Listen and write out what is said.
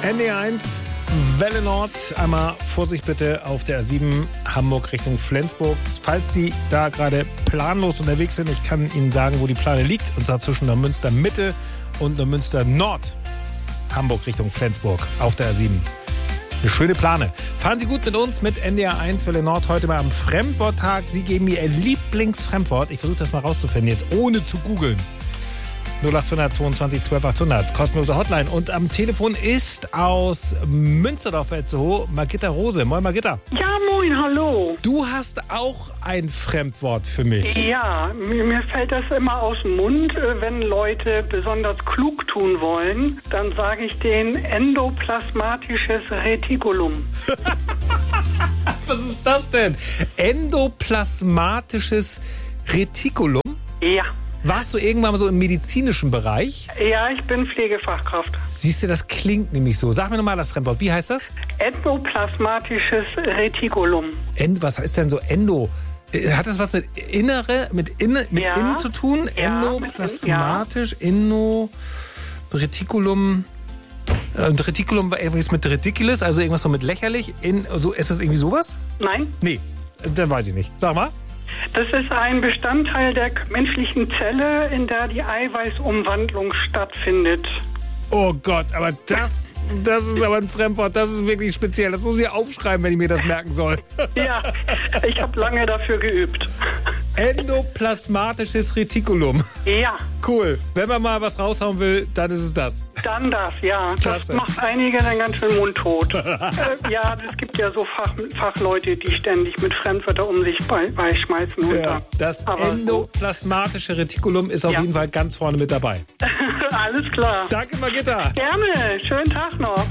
NDR1, Welle Nord. Einmal Vorsicht bitte auf der A7 Hamburg Richtung Flensburg. Falls Sie da gerade planlos unterwegs sind, ich kann Ihnen sagen, wo die Plane liegt. Und zwar zwischen Neumünster Mitte und Neumünster Nord. Hamburg Richtung Flensburg auf der A7. Eine schöne Plane. Fahren Sie gut mit uns mit NDR1 Welle Nord heute mal am Fremdworttag. Sie geben mir Ihr Lieblingsfremdwort. Ich versuche das mal rauszufinden, jetzt ohne zu googeln. 0800 22 12 800, kostenlose Hotline. Und am Telefon ist aus Münsterdorf-Itzehoe Margitta Rose. Moin Margitta. Ja, moin, hallo. Du hast auch ein Fremdwort für mich. Ja, mir fällt das immer aus dem Mund, wenn Leute besonders klug tun wollen, dann sage ich denen endoplasmatisches Retikulum. Was ist das denn? Endoplasmatisches Retikulum? Ja. Warst du irgendwann mal so im medizinischen Bereich? Ja, ich bin Pflegefachkraft. Siehst du, das klingt nämlich so. Sag mir nochmal das Fremdwort. Wie heißt das? Endoplasmatisches Retikulum. Was ist denn so Endo? Hat das was mit innen zu tun? Ja, Endoplasmatisch, Retikulum. Retikulum war irgendwas mit ridiculous, also irgendwas so mit lächerlich. Ist das irgendwie sowas? Nein. Nee, dann weiß ich nicht. Sag mal. Das ist ein Bestandteil der menschlichen Zelle, in der die Eiweißumwandlung stattfindet. Oh Gott, aber das ist aber ein Fremdwort, das ist wirklich speziell. Das muss ich aufschreiben, wenn ich mir das merken soll. Ja, ich habe lange dafür geübt. Endoplasmatisches Retikulum. Ja. Cool. Wenn man mal was raushauen will, dann ist es das. Dann das, ja. Klasse. Das macht einige dann ganz schön mundtot. Ja, es gibt ja so Fachleute, die ständig mit Fremdwörtern um sich beischmeißen. Ja, das endoplasmatische Retikulum ist auf jeden Fall ganz vorne mit dabei. Alles klar. Danke, Margitta. Gerne. Schönen Tag noch.